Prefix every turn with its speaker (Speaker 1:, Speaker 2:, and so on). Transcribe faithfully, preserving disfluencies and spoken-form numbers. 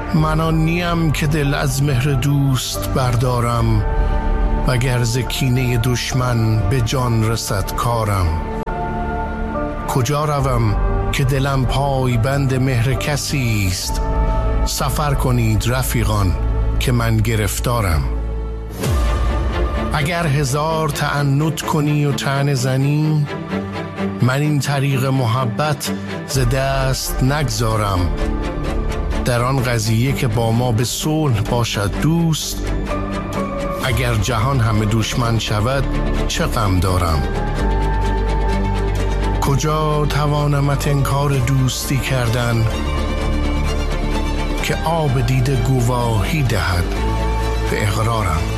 Speaker 1: من آن نیم که دل از مهر دوست بردارم، وگر ز کینه دشمن به جان رسد کارم. کجا روم که دلم پای بند مهر کسی است، سفر کنید رفیقان که من گرفتارم. اگر هزار تعنت کنی و طعنه زنی، من این طریق محبت ز دست نگذارم. در آن قضیه که با ما به صلح باشد دوست، اگر جهان همه دشمن شود چه غم دارم. کجا توانمت انکار دوستی کردن، که آب دیده گواهی دهد به اقرارم.